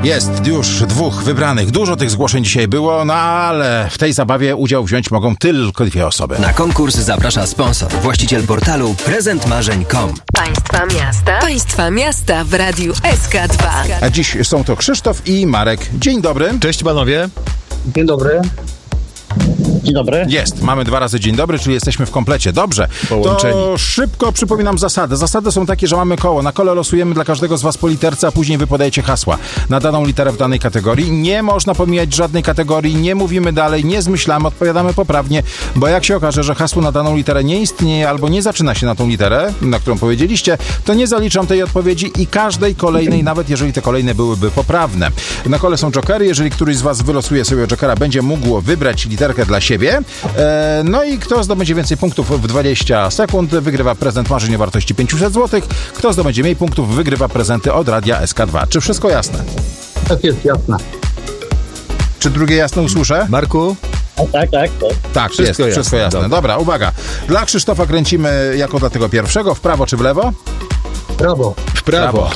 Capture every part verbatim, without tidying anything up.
Jest już dwóch wybranych. Dużo tych zgłoszeń dzisiaj było, no ale w tej zabawie udział wziąć mogą tylko dwie osoby. Na konkurs zaprasza sponsor, właściciel portalu prezent marzeń kropka com. Państwa miasta. Państwa miasta w Radiu S K dwa. A dziś są to Krzysztof i Marek. Dzień dobry. Cześć panowie. Dzień dobry. Dzień dobry. Jest, mamy dwa razy dzień dobry, czyli jesteśmy w komplecie. Dobrze, Połączeni. To szybko przypominam zasady. Zasady są takie, że mamy koło. Na kole losujemy dla każdego z was po literce, a później wy podajecie hasła na daną literę w danej kategorii. Nie można pomijać żadnej kategorii, nie mówimy dalej, nie zmyślamy, odpowiadamy poprawnie, bo jak się okaże, że hasło na daną literę nie istnieje albo nie zaczyna się na tą literę, na którą powiedzieliście, to nie zaliczam tej odpowiedzi i każdej kolejnej, nawet jeżeli te kolejne byłyby poprawne. Na kole są jokery. Jeżeli któryś z was wylosuje sobie jokera, będzie mógł wybrać literkę dla siebie. E, no i kto zdobędzie więcej punktów w dwadzieścia sekund, wygrywa prezent marzeń o wartości pięćset złotych. Kto zdobędzie mniej punktów, wygrywa prezenty od Radia S K dwa. Czy wszystko jasne? Tak jest, jasne. Czy drugie jasne usłyszę? Marku? Tak, tak, tak. Tak, Wszystko jest, jasne. wszystko jasne. Dobra. Dobra, uwaga. Dla Krzysztofa kręcimy jako dla tego pierwszego, w prawo czy w lewo? Brawo. W prawo. Prawo.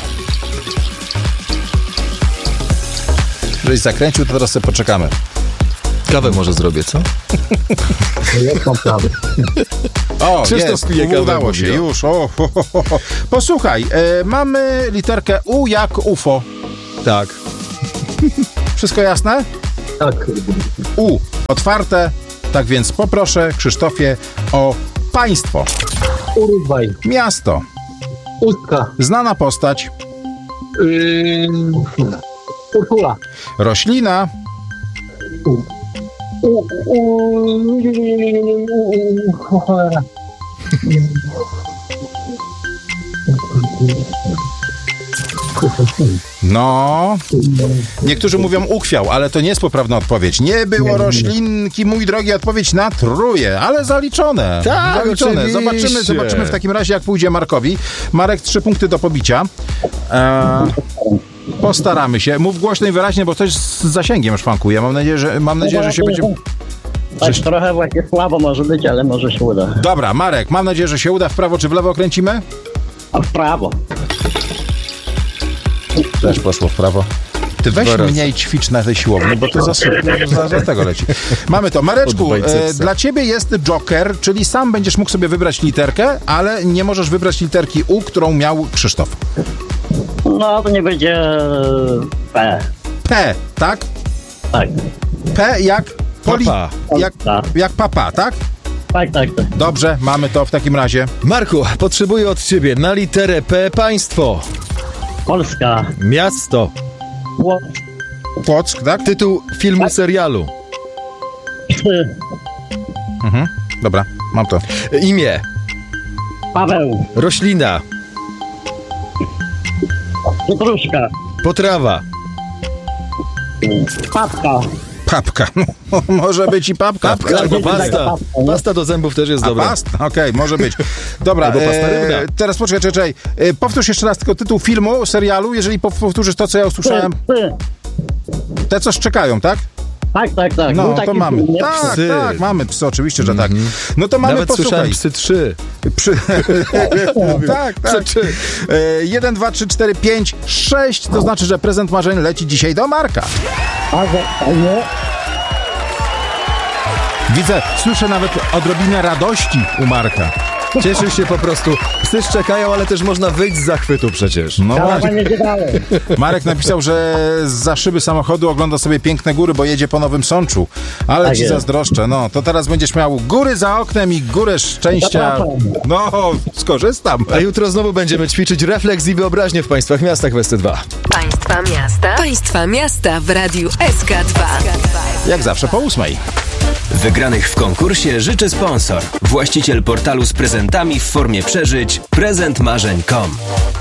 Jeżeli zakręcił, to teraz sobie poczekamy. Kawę może zrobię, co? Jak mam prawo. O, Krzysztof jest, pije kawę, udało mówi, się, no. już. O, ho, ho, ho. Posłuchaj, e, mamy literkę U jak U F O. Tak. Wszystko jasne? Tak. U. Otwarte. Tak więc poproszę, Krzysztofie, o państwo. Urugwaj. Miasto. Ustka. Znana postać. Yy... Urszula. Roślina. U. U. U. U. Cholera. No. Niektórzy mówią ukwiał, ale to nie jest poprawna odpowiedź. Nie było roślinki, mój drogi, odpowiedź na truje, ale zaliczone. Tak, zaliczone. oczywiście. Zobaczymy, zobaczymy w takim razie, jak pójdzie Markowi. Marek, trzy punkty do pobicia. E, postaramy się. Mów głośno i wyraźnie, bo coś z zasięgiem szwankuje. Mam nadzieję, że, mam nadzieję, że się będzie... Tak, trochę właśnie słabo może być, ale może się uda. Dobra, Marek, mam nadzieję, że się uda. W prawo czy w lewo kręcimy? A w prawo. Też poszło w prawo. Ty weź Dwa razy. mniej ćwicz na tej siłowni, bo to za, za, za tego leci. Mamy to. Mareczku, Od e, bicepsa. dla ciebie jest joker, czyli sam będziesz mógł sobie wybrać literkę, ale nie możesz wybrać literki U, którą miał Krzysztof. No to nie będzie P. P, tak? Tak. P jak poli... Papa. Jak, jak papa, tak? Tak, tak, tak. Dobrze, mamy to w takim razie. Marku, potrzebuję od ciebie na literę P państwo. Polska. Miasto. Łódź. Płock, tak? Tytuł filmu, serialu. Psy. Mhm. Dobra, mam to. Imię. Paweł. Roślina. Pietruszka. Potrawa. Papka. Papka. Może być i papka. Papka albo Taka pasta. papka, nie? Pasta do zębów też jest A dobra. pasta? Okej, może być. Dobra, Albo pasta e, rybna. teraz poczekaj, czekaj, czekaj. E, powtórz jeszcze raz tylko tytuł filmu, serialu, jeżeli pow- powtórzysz to, co ja Psy. usłyszałem. Psy. Te, co szczekają, tak? Tak, tak, tak. No, Był to taki mamy. film, nie? Tak, Psy. tak, mamy psy, oczywiście, że tak. No to mamy, Nawet posłuchaj. słyszałem psy trzy. Przy... tak, tak. Psy trzy. E, jeden, dwa, trzy, cztery, pięć, sześć, to znaczy, że prezent marzeń leci dzisiaj do Marka. A, że- a nie? Widzę, słyszę nawet odrobinę radości u Marka. Cieszy się po prostu. Psy szczekają, ale też można wyjść z zachwytu przecież. No Kawa właśnie. nie gadałem. Marek napisał, że za szyby samochodu ogląda sobie piękne góry, bo jedzie po Nowym Sączu. Ale Tak ci jest. zazdroszczę. No, to teraz będziesz miał góry za oknem i górę szczęścia. Zapraszam. No, skorzystam. A jutro znowu będziemy ćwiczyć refleks i wyobraźnię w państwach miastach w S C dwa. Państwa miasta. Państwa miasta w Radiu S K dwa. Jak zawsze po ósmej. Wygranych w konkursie życzy sponsor, właściciel portalu z prezentami w formie przeżyć prezent marzeń kropka com.